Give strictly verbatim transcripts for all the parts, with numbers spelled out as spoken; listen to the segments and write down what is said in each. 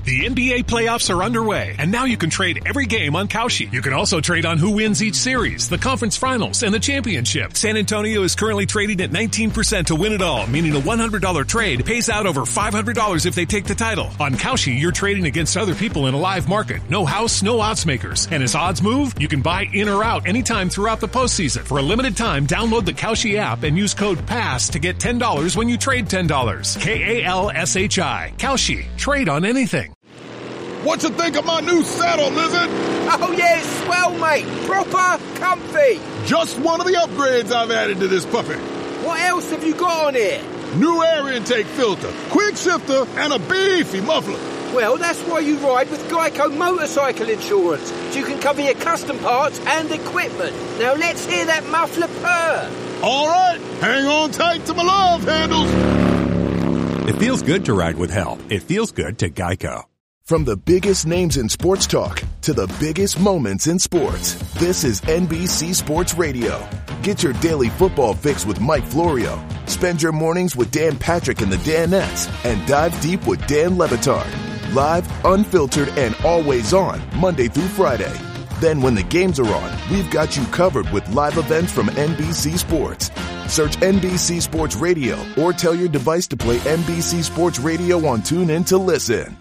The N B A playoffs are underway, and now you can trade every game on Kalshi. You can also trade on who wins each series, the conference finals, and the championship. San Antonio is currently trading at nineteen percent to win it all, meaning a one hundred dollars trade pays out over five hundred dollars if they take the title. On Kalshi, you're trading against other people in a live market. No house, no odds makers. And as odds move, you can buy in or out anytime throughout the postseason. For a limited time, download the Kalshi app and use code PASS to get ten dollars when you trade ten dollars. K A L S H I. Kalshi. Trade on anything. What you think of my new saddle, Lizard? Oh, yeah, it's swell, mate. Proper comfy. Just one of the upgrades I've added to this puppy. What else have you got on here? New air intake filter, quick shifter, and a beefy muffler. Well, that's why you ride with Geico Motorcycle Insurance, so you can cover your custom parts and equipment. Now let's hear that muffler purr. All right, hang on tight to my love handles. It feels good to ride with help. It feels good to Geico. From the biggest names in sports talk to the biggest moments in sports, this is N B C Sports Radio. Get your daily football fix with Mike Florio. Spend your mornings with Dan Patrick and the Danettes, and dive deep with Dan Le Batard. Live, unfiltered, and always on, Monday through Friday. Then when the games are on, we've got you covered with live events from N B C Sports. Search N B C Sports Radio or tell your device to play N B C Sports Radio on TuneIn to listen.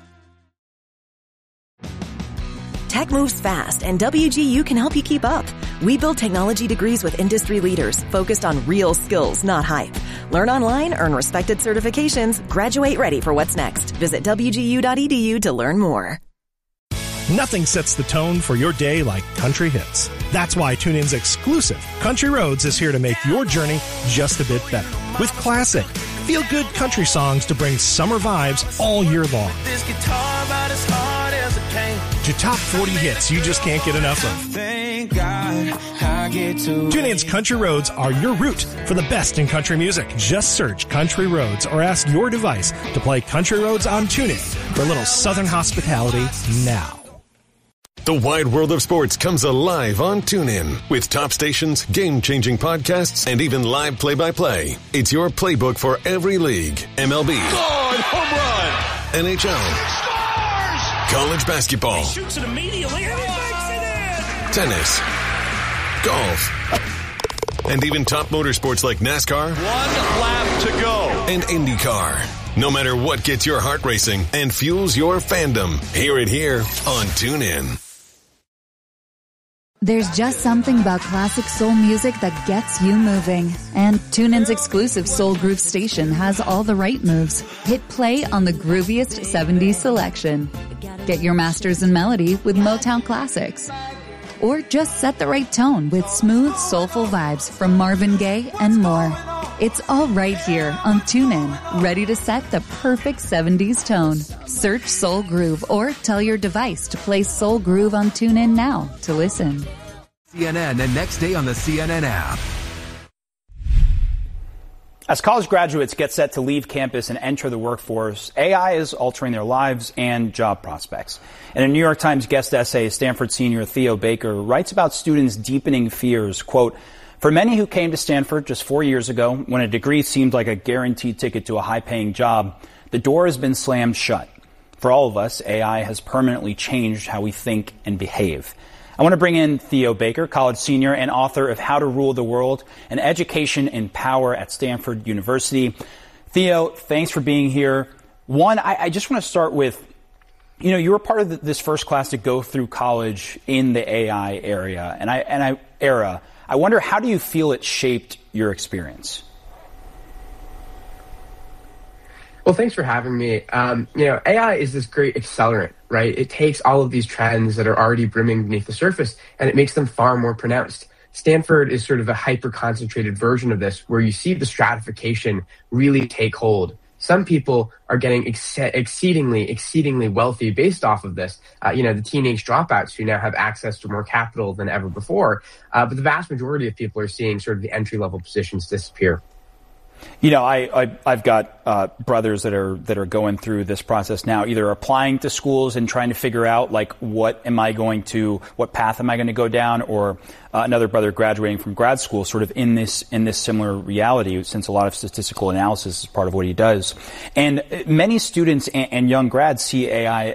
Tech moves fast, and W G U can help you keep up. We build technology degrees with industry leaders focused on real skills, not hype. Learn online, earn respected certifications, graduate ready for what's next. Visit W G U dot E D U to learn more. Nothing sets the tone for your day like country hits. That's why TuneIn's exclusive Country Roads is here to make your journey just a bit better. With classic, feel-good country songs to bring summer vibes all year long. This guitar about as hard as it can. To top forty hits you just can't get enough of. Thank God I get to TuneIn's Country Roads are your route for the best in country music. Just search Country Roads or ask your device to play Country Roads on TuneIn for a little southern hospitality now. The wide world of sports comes alive on TuneIn with top stations, game-changing podcasts, and even live play-by-play. It's your playbook for every league. M L B. God, home run! N H L. Scores! College basketball. He shoots it immediately and he makes it in! Tennis. Golf. And even top motorsports like NASCAR. One lap to go. And IndyCar. No matter what gets your heart racing and fuels your fandom, hear it here on TuneIn. There's just something about classic soul music that gets you moving. And TuneIn's exclusive Soul Groove station has all the right moves. Hit play on the grooviest seventies selection. Get your masters in melody with Motown classics. Or just set the right tone with smooth, soulful vibes from Marvin Gaye and more. It's all right here on TuneIn, ready to set the perfect seventies tone. Search Soul Groove or tell your device to play Soul Groove on TuneIn now to listen. C N N and next day on the C N N app. As college graduates get set to leave campus and enter the workforce, A I is altering their lives and job prospects. In a New York Times guest essay, Stanford senior Theo Baker writes about students' deepening fears, quote, "For many who came to Stanford just four years ago, when a degree seemed like a guaranteed ticket to a high-paying job, the door has been slammed shut. For all of us, A I has permanently changed how we think and behave." I want to bring in Theo Baker, college senior and author of How to Rule the World, an Education in Power at Stanford University. Theo, thanks for being here. One, I, I just want to start with, you know, you were part of the, this first class to go through college in the A I area, and I, and I era. I wonder, how do you feel it shaped your experience? Well, thanks for having me. Um, you know, A I is this great accelerant, right? It takes all of these trends that are already brimming beneath the surface and it makes them far more pronounced. Stanford is sort of a hyper-concentrated version of this where you see the stratification really take hold. Some people are getting ex- exceedingly, exceedingly wealthy based off of this. Uh, you know, the teenage dropouts who now have access to more capital than ever before. Uh, but the vast majority of people are seeing sort of the entry-level positions disappear. You know, I, I, I've got uh, brothers that are that are going through this process now, either applying to schools and trying to figure out, like, what am I going to, what path am I going to go down, or uh, another brother graduating from grad school, sort of in this in this similar reality, since a lot of statistical analysis is part of what he does. And many students and, and young grads see A I